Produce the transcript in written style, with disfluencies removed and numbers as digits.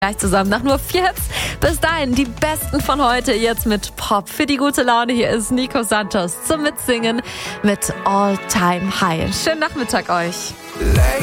Gleich zusammen nach nur 4 Hits. Bis dahin die besten von heute, jetzt mit Pop. Für die gute Laune hier ist Nico Santos zum Mitsingen mit All Time High. Schönen Nachmittag euch.